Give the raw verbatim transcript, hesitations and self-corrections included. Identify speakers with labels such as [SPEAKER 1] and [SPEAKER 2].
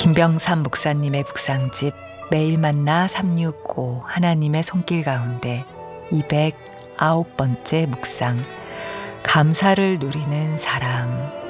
[SPEAKER 1] 김병삼 목사님의 묵상집 매일 만나 삼육오 하나님의 손길 가운데 이백구 번째 묵상 감사를 누리는 사람.